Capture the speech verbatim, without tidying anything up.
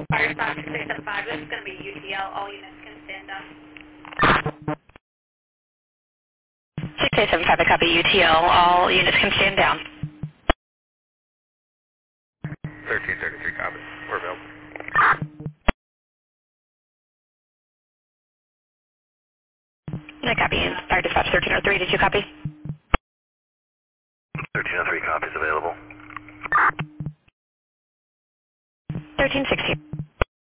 Firestock six seven five, this is going to be U T L, all units can stand down. six eight seven five, I copy U T L. All units can stand down. thirteen thirty-three, copy. We're available. I copy. Fire dispatch thirteen oh three, did you copy? thirteen oh three, copies available. thirteen sixteen.